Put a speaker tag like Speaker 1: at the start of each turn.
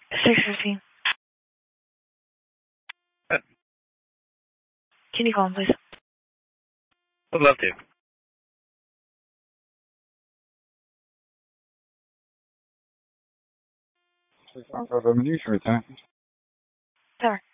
Speaker 1: 615. Can you call him, please?
Speaker 2: Would love to.
Speaker 3: News routine.
Speaker 1: Sorry.